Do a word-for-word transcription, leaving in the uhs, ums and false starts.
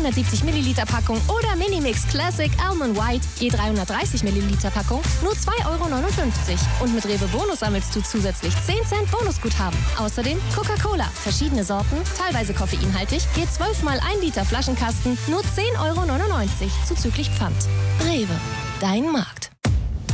zweihundertsiebzig Milliliter Packung oder Minimix Classic Almond White, je dreihundertdreißig Milliliter Packung, nur zwei Euro neunundfünfzig. Und mit Rewe Bonus sammelst du zusätzlich zehn Cent Bonusguthaben. Außerdem Coca-Cola, verschiedene Sorten, teilweise koffeinhaltig, je zwölf mal ein Liter Flaschenkasten, nur zehn Euro neunundneunzig, zuzüglich Pfand. Rewe, dein Markt.